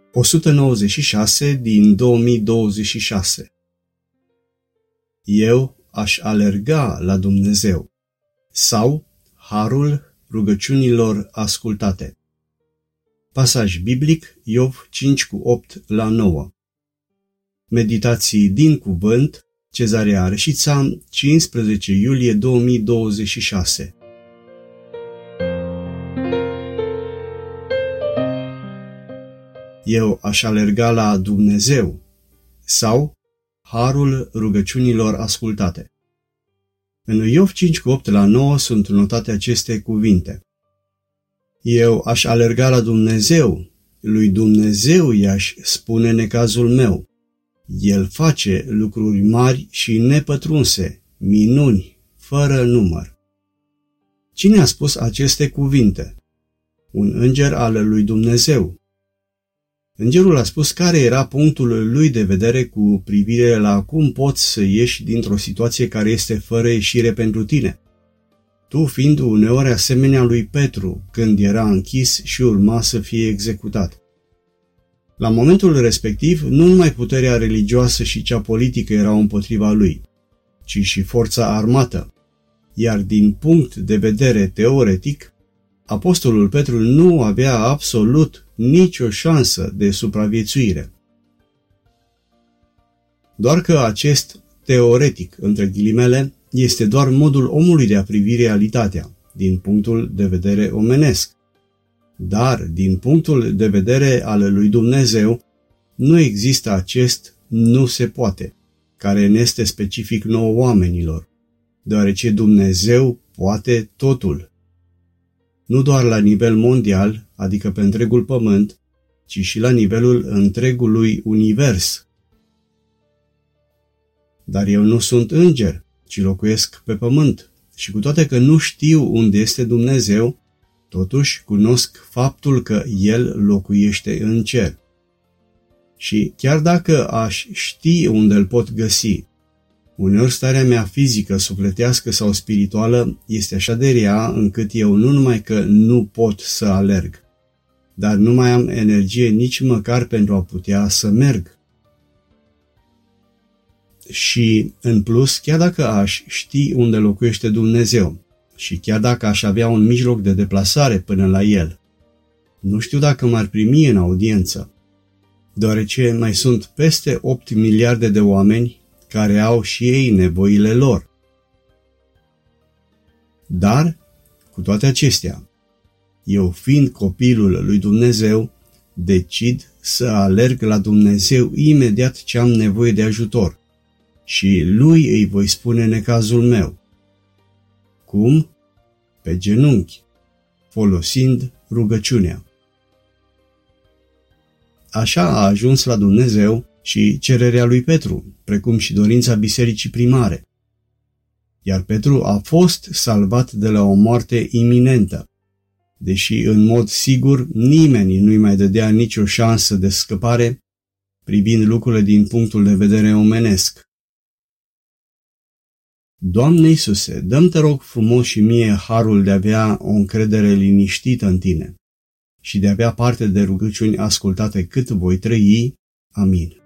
196 din 2026. Eu aș alerga la Dumnezeu sau harul rugăciunilor ascultate. Pasaj biblic Iov 5:8-9. Meditații din cuvânt, Cezarea Reșița, 15 iulie 2026. Eu aș alerga la Dumnezeu sau harul rugăciunilor ascultate. În Iov 5:8-9 sunt notate aceste cuvinte. Eu aș alerga la Dumnezeu, lui Dumnezeu i-aș spune necazul meu. El face lucruri mari și nepătrunse, minuni, fără număr. Cine a spus aceste cuvinte? Un înger al lui Dumnezeu. Îngerul a spus care era punctul lui de vedere cu privire la cum poți să ieși dintr-o situație care este fără ieșire pentru tine. Tu fiind uneori asemenea lui Petru, când era închis și urma să fie executat. La momentul respectiv, nu numai puterea religioasă și cea politică erau împotriva lui, ci și forța armată. Iar din punct de vedere teoretic, apostolul Petru nu avea absolut nicio șansă de supraviețuire. Doar că acest teoretic, între ghilimele, este doar modul omului de a privi realitatea, din punctul de vedere omenesc. Dar, din punctul de vedere al lui Dumnezeu, nu există acest nu se poate, care ne este specific nouă oamenilor, deoarece Dumnezeu poate totul. Nu doar la nivel mondial, adică pe întregul pământ, ci și la nivelul întregului univers. Dar eu nu sunt înger, ci locuiesc pe pământ și cu toate că nu știu unde este Dumnezeu, totuși cunosc faptul că El locuiește în cer. Și chiar dacă aș ști unde îl pot găsi, uneori starea mea fizică, sufletească sau spirituală este așa de rea încât eu nu numai că nu pot să alerg, dar nu mai am energie nici măcar pentru a putea să merg. Și, în plus, chiar dacă aș ști unde locuiește Dumnezeu și chiar dacă aș avea un mijloc de deplasare până la El, nu știu dacă m-ar primi în audiență, deoarece mai sunt peste 8 miliarde de oameni care au și ei nevoile lor. Dar, cu toate acestea, eu fiind copilul lui Dumnezeu, decid să alerg la Dumnezeu imediat ce am nevoie de ajutor și Lui îi voi spune necazul meu. Cum? Pe genunchi, folosind rugăciunea. Așa a ajuns la Dumnezeu și cererea lui Petru, precum și dorința bisericii primare. Iar Petru a fost salvat de la o moarte iminentă, deși în mod sigur nimeni nu-i mai dădea nicio șansă de scăpare privind lucrurile din punctul de vedere omenesc. Doamne Iisuse, dă-mi te rog frumos și mie harul de a avea o încredere liniștită în Tine și de a avea parte de rugăciuni ascultate cât voi trăi. Amin.